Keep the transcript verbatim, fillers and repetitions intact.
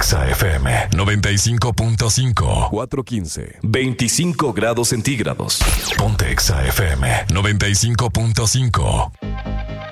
Exa F M noventa y cinco punto cinco. cuatro quince. veinticinco grados centígrados. Ponte Exa F M noventa y cinco punto cinco.